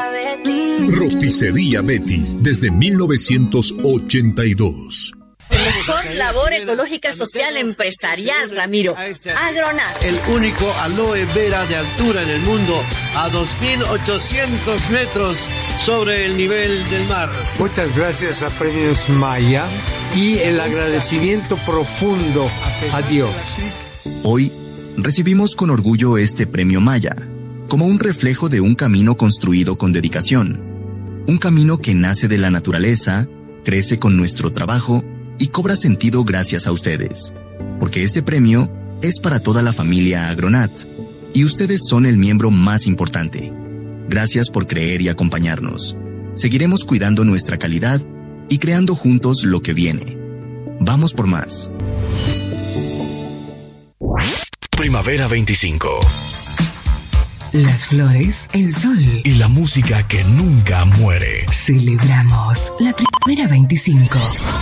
Roticería Betty, desde 1982. Mejor labor ecológica social empresarial, Ramiro. Agronat. El único aloe vera de altura en el mundo, a 2.800 metros sobre el nivel del mar. Muchas gracias a Premios Maya y el agradecimiento profundo a Dios. Hoy recibimos con orgullo este Premio Maya, como un reflejo de un camino construido con dedicación. Un camino que nace de la naturaleza, crece con nuestro trabajo y cobra sentido gracias a ustedes. Porque este premio es para toda la familia Agronat y ustedes son el miembro más importante. Gracias por creer y acompañarnos. Seguiremos cuidando nuestra calidad y creando juntos lo que viene. Vamos por más. Primavera 25. Las flores, el sol y la música que nunca muere. Celebramos la Primavera 25.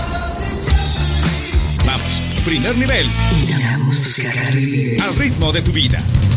Vamos, primer nivel. Y la música revive al ritmo de tu vida.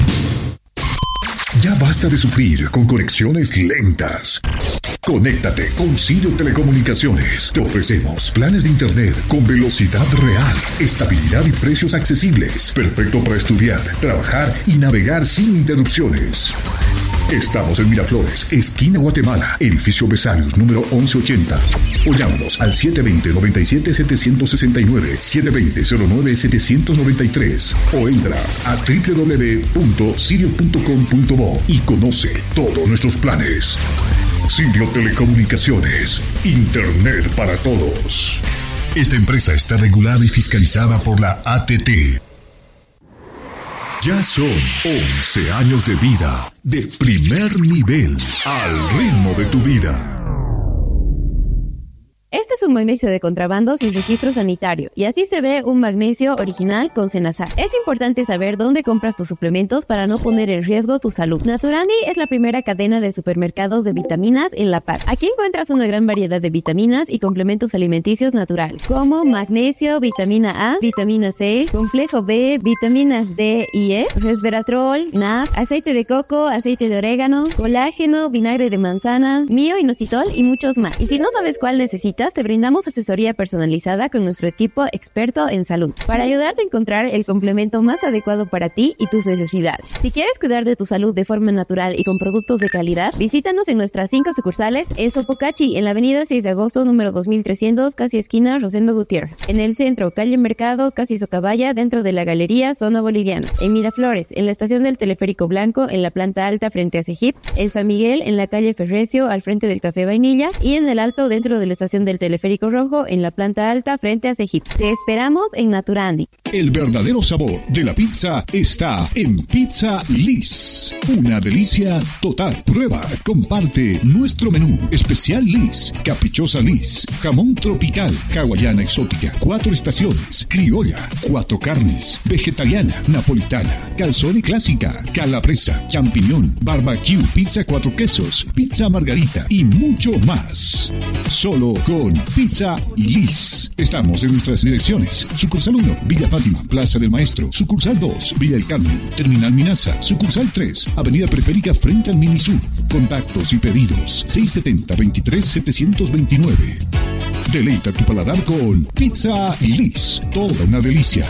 Ya basta de sufrir con conexiones lentas. Conéctate con Sirio Telecomunicaciones. Te ofrecemos planes de internet con velocidad real, estabilidad y precios accesibles. Perfecto para estudiar, trabajar y navegar sin interrupciones. Estamos en Miraflores, esquina Guatemala, edificio Besarios, número 1180. O llámanos al 720-97-769, 720-09-793. O entra a www.sirio.com.bo y conoce todos nuestros planes. Sirio Telecomunicaciones, Internet para todos. Esta empresa está regulada y fiscalizada por la ATT. Ya son 11 años de vida, de primer nivel, al ritmo de tu vida. Este es un magnesio de contrabando sin registro sanitario y así se ve un magnesio original con Senazar. Es importante saber dónde compras tus suplementos para no poner en riesgo tu salud. Naturandi es la primera cadena de supermercados de vitaminas en La Paz. Aquí encuentras una gran variedad de vitaminas y complementos alimenticios naturales, como magnesio, vitamina A, vitamina C, complejo B, vitaminas D y E, resveratrol, NAC, aceite de coco, aceite de orégano, colágeno, vinagre de manzana, mioinositol y muchos más. Y si no sabes cuál necesitas, te brindamos asesoría personalizada con nuestro equipo experto en salud para ayudarte a encontrar el complemento más adecuado para ti y tus necesidades. Si quieres cuidar de tu salud de forma natural y con productos de calidad, visítanos en nuestras 5 sucursales en Sopocachi, en la avenida 6 de agosto, número 2300, casi esquina Rosendo Gutiérrez. En el centro, calle Mercado, casi Socabaya, dentro de la galería Zona Boliviana. En Miraflores, en la estación del Teleférico Blanco, en la planta alta frente a Cejip. En San Miguel, en la calle Ferrecio, al frente del Café Vainilla. Y en el Alto, dentro de la estación del Teleférico Rojo, en la planta alta frente a Cejip. Te esperamos en Naturandi. El verdadero sabor de la pizza está en Pizza Liz. Una delicia total. Prueba, comparte nuestro menú. Especial Liz, caprichosa Liz, jamón tropical, hawaiana exótica, 4 estaciones, criolla, 4 carnes, vegetariana, napolitana, calzone clásica, calabresa, champiñón, barbecue, pizza 4 quesos, pizza margarita y mucho más. Solo con Pizza Liz. Estamos en nuestras direcciones. Sucursal 1, Villa Fátima, Plaza del Maestro. Sucursal 2, Villa El Carmen, Terminal Minaza. Sucursal 3, Avenida Periférica frente al Minisur. Contactos y pedidos 670-23-729. Deleita tu paladar con Pizza Liz. Toda una delicia.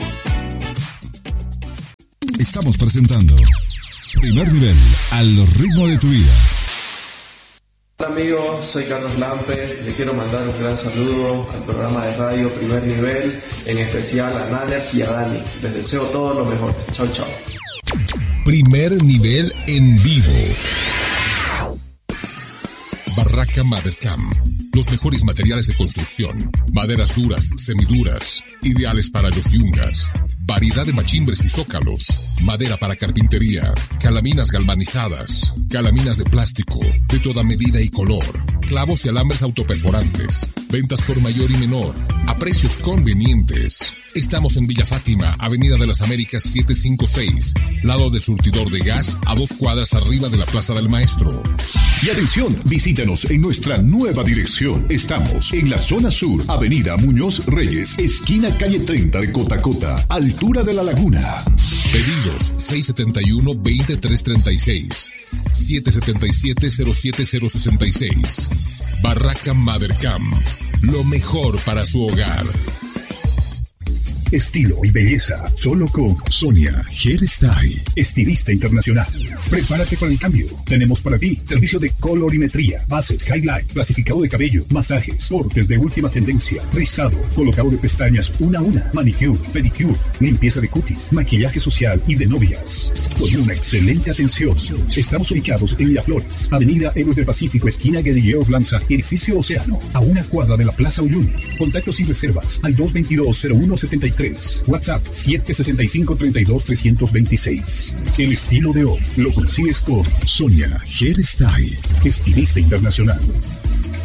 Estamos presentando Primer Nivel, al ritmo de tu vida. Hola amigos, soy Carlos Lampes, le quiero mandar un gran saludo al programa de radio Primer Nivel, en especial a Nanners y a Dani. Les deseo todo lo mejor. Chao, chao. Primer Nivel en vivo. Barraca Madercam. Los mejores materiales de construcción. Maderas duras, semiduras, ideales para los yungas. Variedad de machimbres y zócalos. Madera para carpintería. Calaminas galvanizadas. Calaminas de plástico, de toda medida y color. Clavos y alambres autoperforantes. Ventas por mayor y menor. A precios convenientes. Estamos en Villa Fátima, Avenida de las Américas 756. Lado del surtidor de gas, a 2 cuadras arriba de la Plaza del Maestro. Y atención, visítanos en nuestra nueva dirección. Estamos en la zona sur, Avenida Muñoz Reyes, esquina calle 30 de Cotacota, altura de la Laguna. Pedidos 671-20336, 777-07066. Barraca Madercam, lo mejor para su hogar. Estilo y belleza, solo con Sonia Hairstyle, estilista internacional. Prepárate para el cambio. Tenemos para ti servicio de colorimetría, bases, highlight, plastificado de cabello, masajes, cortes de última tendencia, rizado, colocado de pestañas una a una, manicure, pedicure, limpieza de cutis, maquillaje social y de novias. Con una excelente atención. Estamos ubicados en Miraflores, Avenida Héroes del Pacífico, esquina Guerrilleros Lanza, edificio Océano, a una cuadra de la Plaza Uyuni. Contactos y reservas al 222-0173. WhatsApp 765-32-326. El estilo de hoy lo consigues con Sonia Hairstyle, estilista internacional.